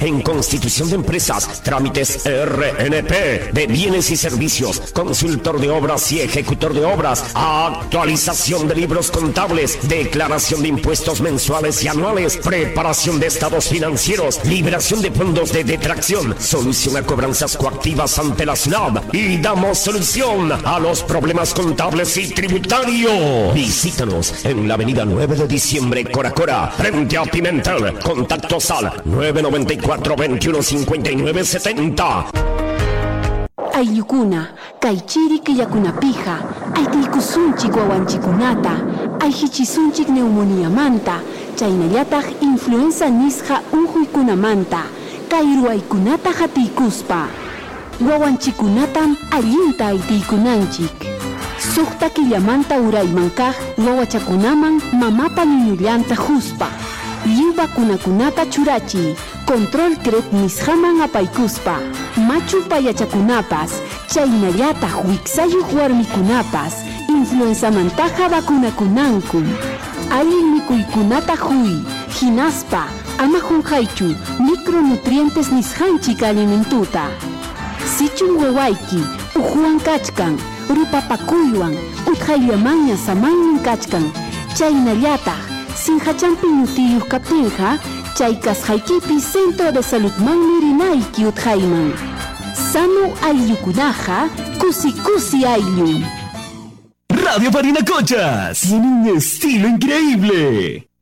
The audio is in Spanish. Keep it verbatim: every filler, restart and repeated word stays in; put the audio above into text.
en constitución de empresas, trámites R N P de bienes y servicios, consultor de obras y ejecutor de obras, actualización de libros contables, declaración de impuestos mensuales y anuales, preparación de estados financieros, liberación de fondos de detracción, solución a cobranzas coactivas ante la SUNAT y damos solución a los problemas contables y tributarios. Visítanos en la avenida nueve de diciembre, Cora Cora, frente a Pimentel. Contactos al nueve nueve cuatro, veintiuno cincuenta y nueve setenta. Aylukuna, kaychiri killakunapija, aytiykusunchik wawanchikunata, ayhichisunchik neumoniyamanta, chaynallataq influenza nisqa unquykunamanta, kay ruwaykunata hatiykuspa. Wawanchikunatam allinta aytiykunanchik. Suqta killamanta uraymankaq wawachakunaman mamapa ñuñullanta huspa. Lliw vacunakunata churachiy, control cret nisqaman apaykuspa. Machu payachakunapas, chaynallataq wiksayuq warmikunapas, influenzamantaqa vacunakunanku. Allin mikuykunata huy, hinaspa, ama qunqaychu, micronutrientes nisqanchik alimentuta. Sichun wawayki, uhuwan kachkan, rupapakuywan, utqayllamanña samaynin kachkan, chaynallataq, sinhachampi ñutiyuq kaptinqa, chay kasqaykipi Centro de Saludmanmi rinayki utqayman. Sano ayllukunaqa, kusi kusi ayllu. Radio Parinacochas tiene un estilo increíble.